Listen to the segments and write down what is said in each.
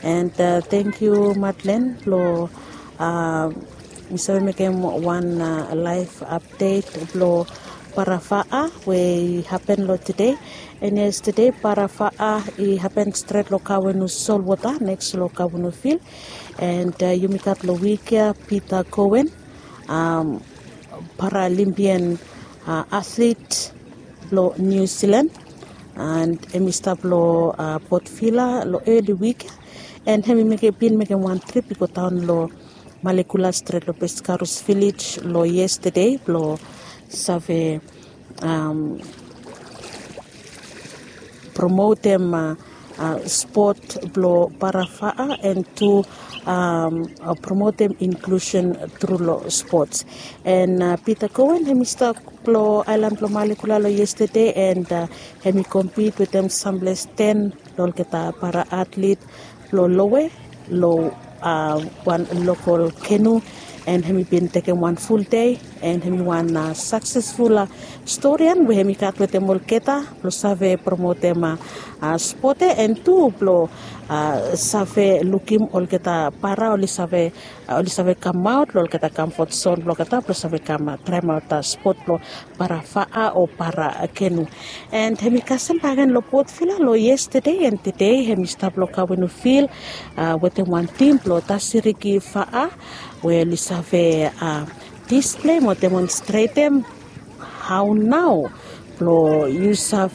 And thank you, Madeleine, for Mr. Mekem one live update lo Parafa'a where happened lo today. And yesterday Parafa'a it happened straight lo Kawenu Solwater next lo Kawenu field. And Yumikat lo Wikia Peter Cohen, Paralympian athlete lo New Zealand, and Mr. lo Port Vila lo early week. And hemi make one trip go down lo Molecular Street lo Pescarus Village lo yesterday lo save promote them sport lo Parafa'a and to promote them inclusion through lo sports. And Peter Cohen hemi start lo island lo Molecular lo yesterday and hemi compete with them sambles 10 lo kita para athlete lo lowe lo one local canoe, and hemi been taken one full day and hemi one successful story and we hemi kat with them olketa lo save promote them sport and two lo save lukim olketa para oli save come out lo olketa comfort zone lo kata lo save come try out sport lo para fa'a o para canoe. And hemi kasem pagan lo Port Vila lo yesterday and today hemi stop lo Kawenu field with them one team lo tasiriki fa'a where we have display mo demonstrate them how now lo use have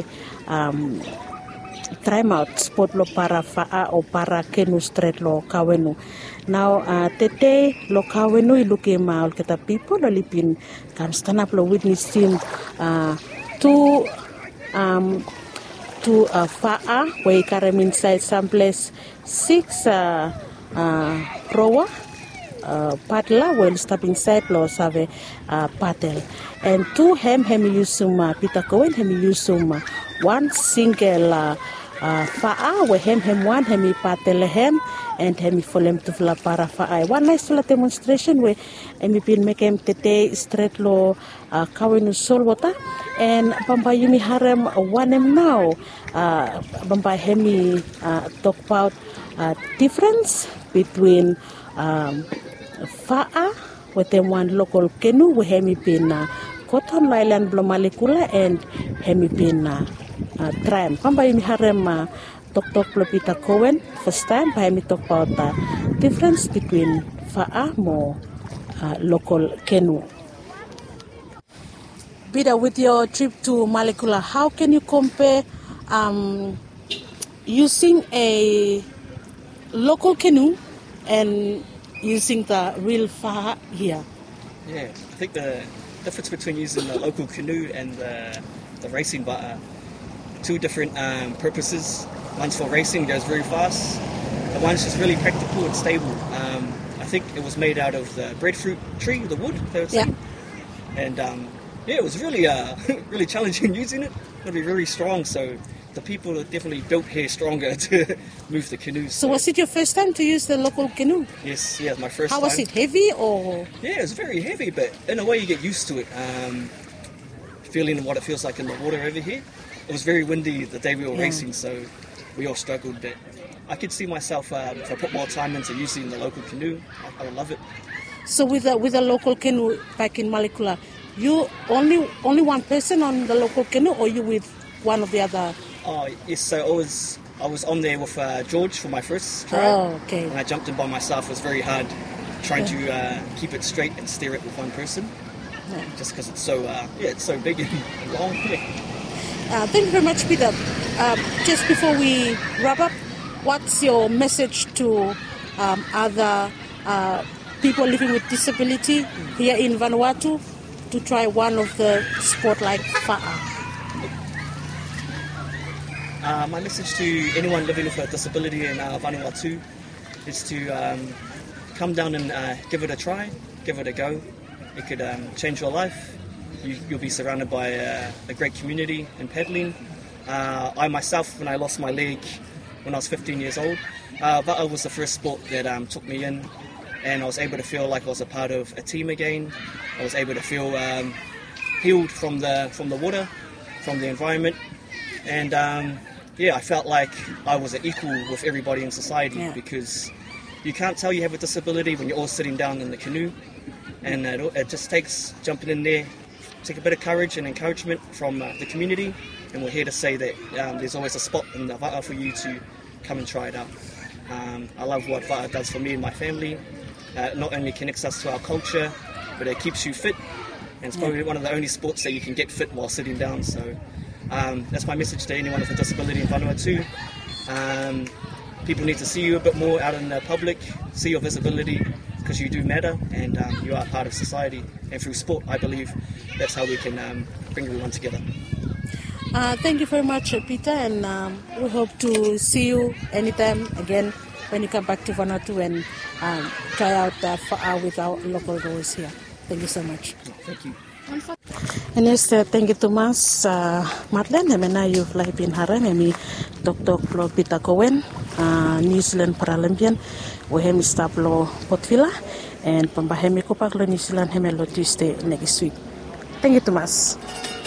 try out sport lo para fa'a o para canoe straight lo Kawenu. Now today lo Kawenu looking all kita people lo lipin can stand up lo witnessing to fa'a where carry inside some place 6 rower paddler will step inside lo save paddle and two hem use Peter Cohen use one single fa'a where hem one paddle and for them to fla para fa'a one nice demonstration where been make him today straight lo Kawenu Solwater and bamba yumi harem one now bamba hemi talk about difference between fa'a with them one local canoe we hemi been Cotton Island Molecular and hemi been tram bamba yumi harem talk Peter Cohen first time by me talk about the difference between fa'a mo local canoe. Peter, with your trip to Molecular, how can you compare using a local canoe and using the real fa'a here? Yeah, I think the difference between using the local canoe and the racing but two different purposes. One's for racing, goes very fast, and one's just really practical and stable. I think it was made out of the breadfruit tree, the wood, they would say. And it was really really challenging using it. It'll be really strong, so the people are definitely built here stronger to move the canoes. So was it your first time to use the local canoe? Yes, yeah, my first time. How was it, heavy or? Yeah, it was very heavy, but in a way you get used to it. Feeling what it feels like in the water over here. It was very windy the day we were racing, so we all struggled, but I could see myself, if I put more time into using the local canoe, I would love it. So with a local canoe back in Molecular, you only one person on the local canoe, or you with one of the other? Oh yes, so I was on there with George for my first try. Oh, okay. And I jumped in by myself. It was very hard trying to keep it straight and steer it with one person, just because it's so big and long. Thank you very much, Peter. Just before we wrap up, what's your message to other people living with disability here in Vanuatu to try one of the sport like fa'a? My message to anyone living with a disability in Vanuatu is to come down and give it a try, give it a go. It could change your life. You'll be surrounded by a great community in paddling. I myself, when I lost my leg when I was 15 years old, Va'a was the first sport that took me in, and I was able to feel like I was a part of a team again. I was able to feel healed from the water, from the environment, and yeah, I felt like I was an equal with everybody in society, Yeah. because you can't tell you have a disability when you're all sitting down in the canoe, and it just takes jumping in there, take a bit of courage and encouragement from the community, and we're here to say that there's always a spot in the Va'a for you to come and try it out. I love what Va'a does for me and my family. Not only connects us to our culture, but it keeps you fit, and it's probably one of the only sports that you can get fit while sitting down. So that's my message to anyone with a disability in Vanuatu. People need to see you a bit more out in the public, see your visibility, because you do matter, and you are part of society. And through sport, I believe that's how we can bring everyone together. Thank you very much, Peter, and we hope to see you anytime again when you come back to Vanuatu and try out with our local girls here. Thank you so much. Thank you. And yes, thank you, Thomas. Madeleine, mena you've like been haran, and Dr. Plo Peter Cohen, New Zealand Paralympian, we have Mr. Plo Potvila, and Pambahemi Kopaklo New Zealand Hemelo Tuesday next week. Thank you, Thomas.